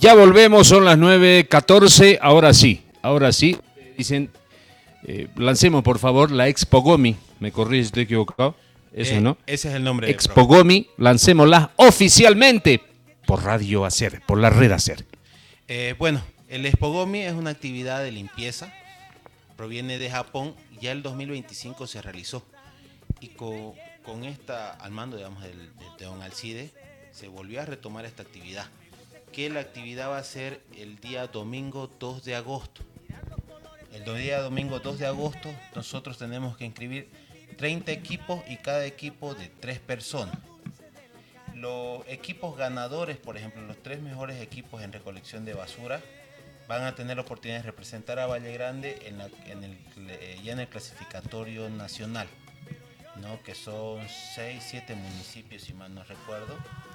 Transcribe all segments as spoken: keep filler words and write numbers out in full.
Ya volvemos, son las nueve catorce, ahora sí, ahora sí. Dicen, eh, lancemos por favor la Expo Gomi, me corrí si estoy equivocado, eso eh, no. Ese es el nombre. Expo Gomi, lancémosla oficialmente por Radio Hacer, por la red Hacer. Eh, bueno, el Expo Gomi es una actividad de limpieza, proviene de Japón, ya el dos mil veinticinco se realizó. Y con, con esta, al mando digamos, del, de don Alcide, se volvió a retomar esta actividad. Que la actividad va a ser el día domingo dos de agosto. El día domingo dos de agosto nosotros tenemos que inscribir treinta equipos y cada equipo de tres personas. Los equipos ganadores, por ejemplo, los tres mejores equipos en recolección de basura, van a tener la oportunidad de representar a Valle Grande en, la, en el, ya en el clasificatorio nacional, ¿no? Que son seis, siete municipios, si mal no recuerdo.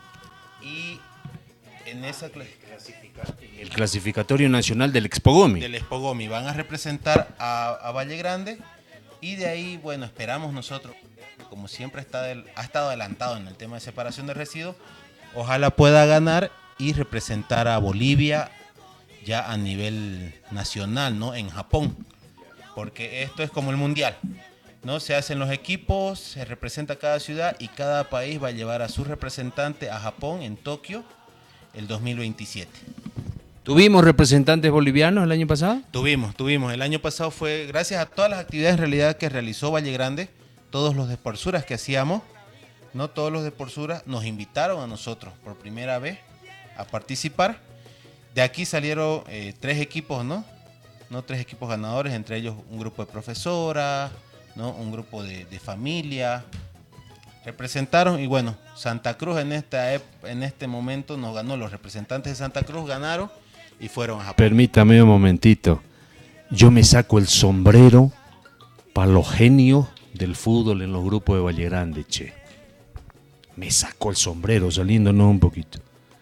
Y en esa el clasificatorio nacional del Expo Gomi. Del Expo Gomi van a representar a, a Valle Grande, y de ahí, bueno, esperamos nosotros, como siempre está del, ha estado adelantado en el tema de separación de residuos, ojalá pueda ganar y representar a Bolivia ya a nivel nacional, ¿no? En Japón, porque esto es como el mundial, ¿no? Se hacen los equipos, se representa cada ciudad y cada país va a llevar a su representante a Japón, en Tokio, el dos mil veintisiete. ¿Tuvimos representantes bolivianos el año pasado? Tuvimos, tuvimos. El año pasado fue gracias a todas las actividades en realidad que realizó Valle Grande, todos los deporsuras que hacíamos, no todos los deporsuras nos invitaron a nosotros por primera vez a participar. De aquí salieron eh, tres equipos, ¿no? ¿no? Tres equipos ganadores, entre ellos un grupo de profesoras, ¿no? Un grupo de, de familia. Representaron y bueno, Santa Cruz en, esta, en este momento nos ganó, los representantes de Santa Cruz ganaron y fueron a Japón. Permítame un momentito, yo me saco el sombrero para los genios del fútbol en los grupos de Valle Grande, che. Me saco el sombrero saliéndonos un poquito.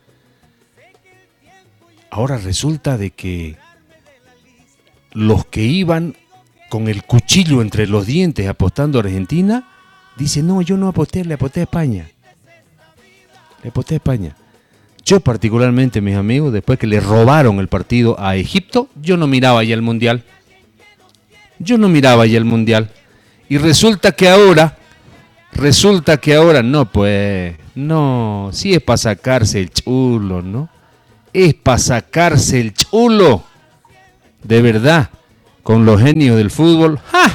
Ahora resulta de que los que iban con el cuchillo entre los dientes apostando a Argentina, dicen, no, yo no aposté, le aposté a España. Le aposté a España. Yo particularmente, mis amigos, después que le robaron el partido a Egipto, yo no miraba ya el Mundial. Yo no miraba ya el Mundial. Y resulta que ahora, resulta que ahora, no pues, no, sí es para sacarse el chulo, ¿no? Es para sacarse el chulo. De verdad, con los genios del fútbol, ¡ja!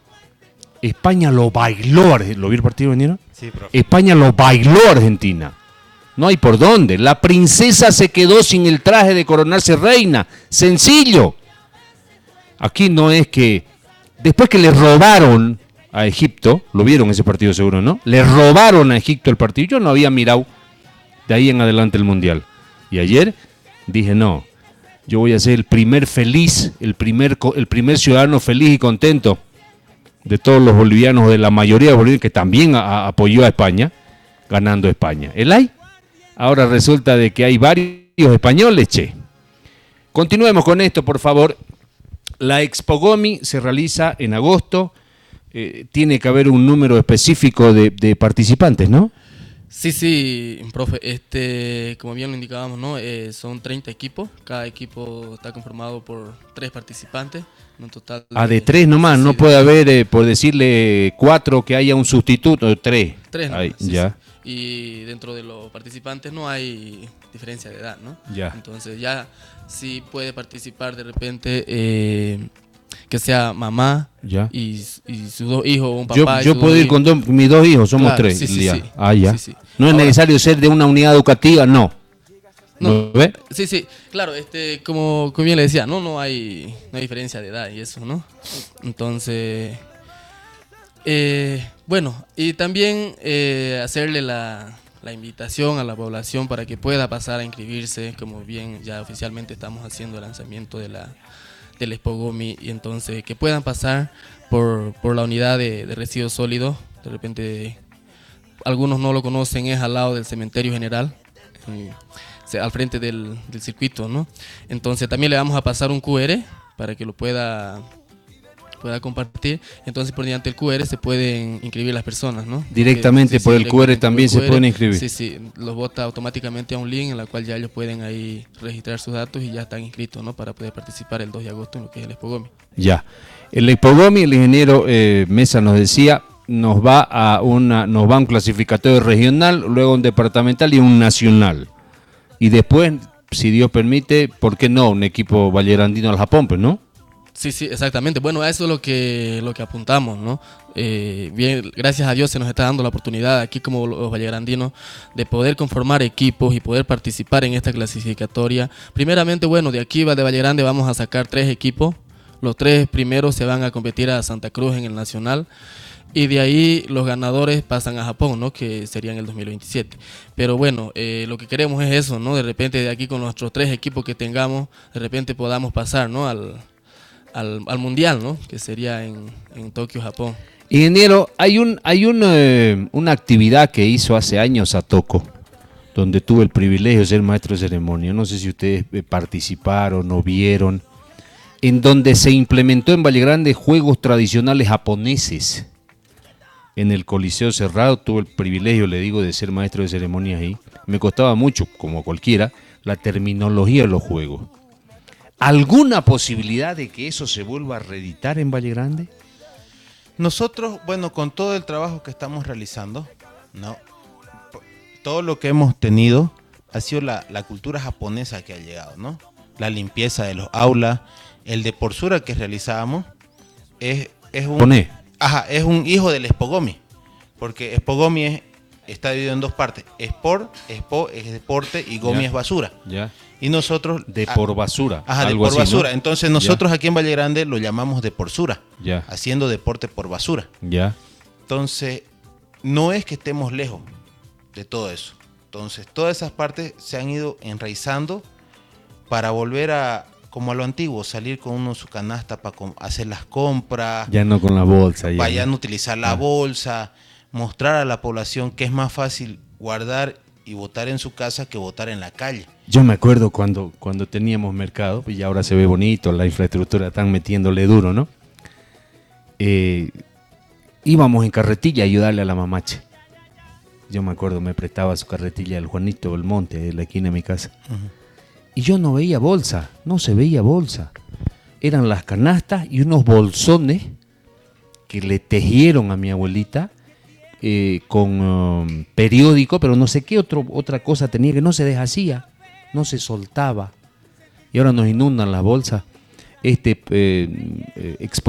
España lo bailó. ¿Lo vi el partido, vinieron? Sí, profe. España lo bailó a Argentina. No hay por dónde. La princesa se quedó sin el traje de coronarse reina. Sencillo. Aquí no es que... Después que le robaron a Egipto, lo vieron ese partido seguro, ¿no? Le robaron a Egipto el partido. Yo no había mirado de ahí en adelante el Mundial. Y ayer dije, no, yo voy a ser el primer feliz, el primer, el primer ciudadano feliz y contento de todos los bolivianos, de la mayoría de bolivianos que también a, a, apoyó a España, ganando España. ¿El hay? Ahora resulta de que hay varios españoles, che. Continuemos con esto, por favor. La Expo Gomi se realiza en agosto. Eh, tiene que haber un número específico de, de participantes, ¿no? Sí, sí, profe. Este, como bien lo indicábamos, ¿no? Eh, son treinta equipos. Cada equipo está conformado por tres participantes. Un total de, ah, de tres nomás, sí, no sí, puede de, haber, eh, por decirle, cuatro, que haya un sustituto, tres. Tres, ¿no? Ahí, Sí, ya. Sí. Y dentro de los participantes no hay diferencia de edad, ¿no? Ya. Entonces ya sí puede participar de repente eh, que sea mamá ya. Y, y sus dos hijos, un papá. Yo, yo puedo ir con dos, mis dos hijos, somos claro, tres. Sí, sí, ya. sí. Ah, ya. Sí, sí. No es Ahora, necesario ser de una unidad educativa, no. No, ¿Ve? sí, sí, claro, este, como, como bien le decía, no, no hay, no hay diferencia de edad y eso, ¿no? Entonces, eh, bueno, y también eh, hacerle la, la invitación a la población para que pueda pasar a inscribirse, como bien ya oficialmente estamos haciendo el lanzamiento de la del Expo Gomi, y entonces que puedan pasar por, por la unidad de, de residuos sólidos. De repente, algunos no lo conocen, es al lado del cementerio general. En, al frente del, del circuito, ¿no? Entonces también le vamos a pasar un Q R para que lo pueda pueda compartir. Entonces, por mediante el Q R se pueden inscribir las personas, ¿no? Directamente Porque, sí, por sí, el Q R también se pueden inscribir. Sí, sí, los bota automáticamente a un link en la cual ya ellos pueden ahí registrar sus datos y ya están inscritos, ¿no? Para poder participar el dos de agosto en lo que es el Expogomi. Ya. El Expogomi, el ingeniero eh, Mesa nos decía, nos va a una, nos va a un clasificatorio regional, luego un departamental y un nacional. Y después, si Dios permite, ¿por qué no? Un equipo vallegrandino al Japón, pues, ¿no? Sí, sí, exactamente. Bueno, a eso es lo que, lo que apuntamos, ¿no? Eh, bien, gracias a Dios se nos está dando la oportunidad aquí como los vallegrandinos de poder conformar equipos y poder participar en esta clasificatoria. Primeramente, bueno, de aquí de Valle Grande vamos a sacar tres equipos. Los tres primeros se van a competir a Santa Cruz en el nacional. Y de ahí los ganadores pasan a Japón, ¿no? Que sería en el dos mil veintisiete. Pero bueno, eh, lo que queremos es eso, ¿no? De repente de aquí con nuestros tres equipos que tengamos, de repente podamos pasar, ¿no? Al, al, al mundial, ¿no? Que sería en, en Tokio, Japón. Ingeniero, hay un, hay un, eh, una actividad que hizo hace años Atoko, donde tuve el privilegio de ser maestro de ceremonia. No sé si ustedes participaron o vieron, en donde se implementó en Valle Grande juegos tradicionales japoneses. En el Coliseo Cerrado tuve el privilegio, le digo, de ser maestro de ceremonias ahí. Me costaba mucho, como cualquiera, la terminología de los juegos. ¿Alguna posibilidad de que eso se vuelva a reeditar en Valle Grande? Nosotros, bueno, con todo el trabajo que estamos realizando, ¿no? Todo lo que hemos tenido ha sido la, la cultura japonesa que ha llegado, ¿no? La limpieza de los aulas, el de porsura que realizábamos es, es un... Poné. Ajá, es un hijo del Expogomi, porque Expogomi es, está dividido en dos partes. Sport, Expo es deporte y Gomi Ya. es basura. Ya. Y nosotros... De por basura. Ajá, de algo por así, basura. ¿no? Entonces nosotros ya. Aquí en Valle Grande lo llamamos de porsura, Ya. haciendo deporte por basura. Ya. Entonces, no es que estemos lejos de todo eso. Entonces, todas esas partes se han ido enraizando para volver a... como a lo antiguo, salir con uno su canasta para hacer las compras. Ya no con la bolsa. Ya, vayan ¿no? a utilizar la Ah. bolsa, mostrar a la población que es más fácil guardar y botar en su casa que botar en la calle. Yo me acuerdo cuando, cuando teníamos mercado, y ahora se ve bonito, la infraestructura están metiéndole duro, ¿no? Eh, íbamos en carretilla a ayudarle a la mamache. Yo me acuerdo, me prestaba su carretilla el Juanito Belmonte, de la esquina de mi casa. Uh-huh. Y yo no veía bolsa, no se veía bolsa. Eran las canastas y unos bolsones que le tejieron a mi abuelita eh, con um, periódico, pero no sé qué otro, otra cosa tenía que no se deshacía, no se soltaba. Y ahora nos inundan las bolsas. Este eh, eh,